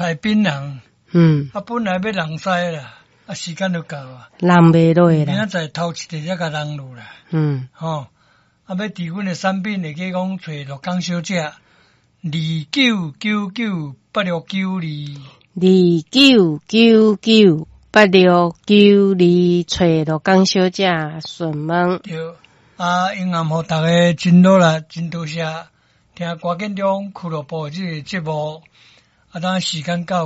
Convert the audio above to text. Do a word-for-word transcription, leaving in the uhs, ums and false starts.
菜槟榔， 嗯， 啊，本来要人使啦，啊，时间就到啊， 人袂落明啦， 仔载头一日才甲人落啦， 嗯， 吼、啊，要伫阮的产品会记讲找鹿港小姐，二九九九八六九二， 二九九九八六九二，找鹿港小姐询问。 对，啊，因暗互大家真努力，真多谢听郭建中俱乐部即个节目，啊，当时间到。